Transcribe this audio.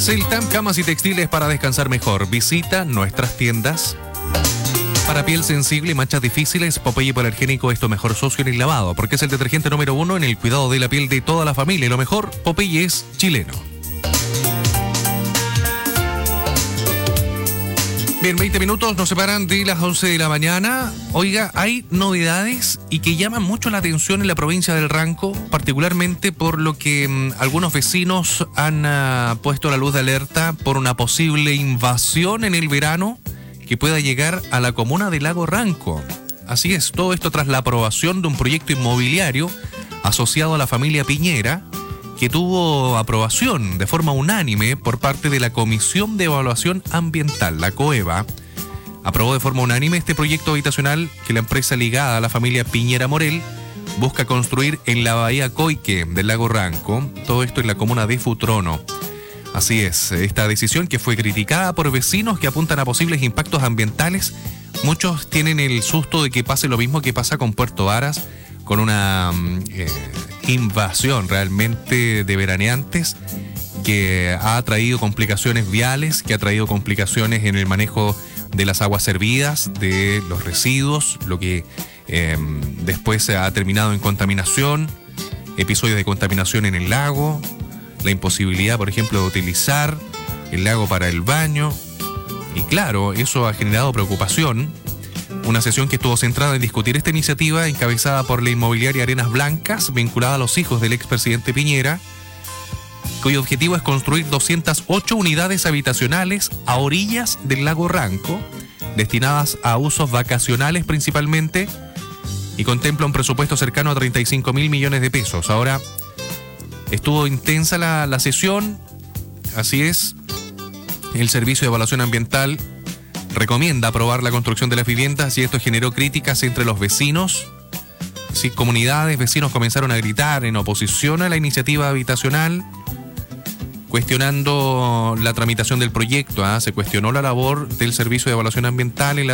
Celtam, camas y textiles para descansar mejor. Visita nuestras tiendas. Para piel sensible y manchas difíciles, Popeye Hipoalergénico es tu mejor socio en el lavado, porque es el detergente número 1 en el cuidado de la piel de toda la familia. Y lo mejor, Popeye es chileno. Bien, 20 minutos nos separan de las 11 de la mañana. Oiga, hay novedades y que llaman mucho la atención en la provincia del Ranco, particularmente por lo que algunos vecinos han puesto la luz de alerta por una posible invasión en el verano que pueda llegar a la comuna de Lago Ranco. Así es, todo esto tras la aprobación de un proyecto inmobiliario asociado a la familia Piñera, que tuvo aprobación de forma unánime por parte de la Comisión de Evaluación Ambiental, la COEVA. Aprobó de forma unánime este proyecto habitacional que la empresa ligada a la familia Piñera Morel busca construir en la bahía Coique del Lago Ranco, todo esto en la comuna de Futrono. Así es, esta decisión que fue criticada por vecinos que apuntan a posibles impactos ambientales. Muchos tienen el susto de que pase lo mismo que pasa con Puerto Varas, con una invasión realmente de veraneantes que ha traído complicaciones viales, que ha traído complicaciones en el manejo de las aguas servidas, de los residuos, lo que después ha terminado en contaminación, episodios de contaminación en el lago, la imposibilidad, por ejemplo, de utilizar el lago para el baño. Y claro, eso ha generado preocupación. Una sesión que estuvo centrada en discutir esta iniciativa encabezada por la inmobiliaria Arenas Blancas, vinculada a los hijos del expresidente Piñera, cuyo objetivo es construir 208 unidades habitacionales a orillas del Lago Ranco, destinadas a usos vacacionales principalmente, y contempla un presupuesto cercano a 35.000 millones de pesos. Ahora, estuvo intensa la sesión, así es, el Servicio de Evaluación Ambiental recomienda aprobar la construcción de las viviendas y esto generó críticas entre los vecinos. Sí, comunidades, vecinos comenzaron a gritar en oposición a la iniciativa habitacional, cuestionando la tramitación del proyecto. Se cuestionó la labor del Servicio de Evaluación Ambiental en la